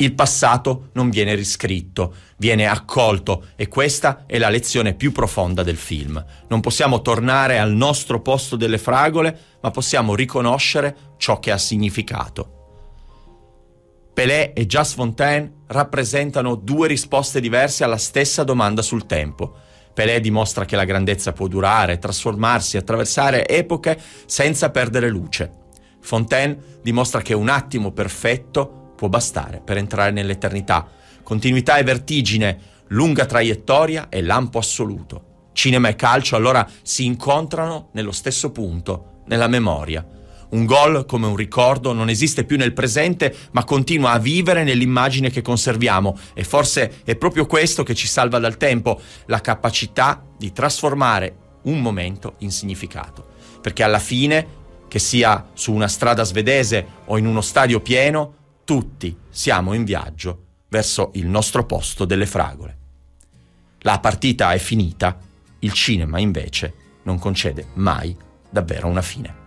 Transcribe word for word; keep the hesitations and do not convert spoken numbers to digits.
Il passato non viene riscritto, viene accolto, e questa è la lezione più profonda del film. Non possiamo tornare al nostro posto delle fragole, ma possiamo riconoscere ciò che ha significato. Pelé e Just Fontaine rappresentano due risposte diverse alla stessa domanda sul tempo. Pelé dimostra che la grandezza può durare, trasformarsi, attraversare epoche senza perdere luce. Fontaine dimostra che un attimo perfetto può bastare per entrare nell'eternità. Continuità e vertigine, lunga traiettoria e lampo assoluto. Cinema e calcio allora si incontrano nello stesso punto, nella memoria. Un gol, come un ricordo, non esiste più nel presente, ma continua a vivere nell'immagine che conserviamo, e forse è proprio questo che ci salva dal tempo, la capacità di trasformare un momento in significato. Perché alla fine, che sia su una strada svedese o in uno stadio pieno, tutti siamo in viaggio verso il nostro posto delle fragole. La partita è finita, il cinema invece non concede mai davvero una fine.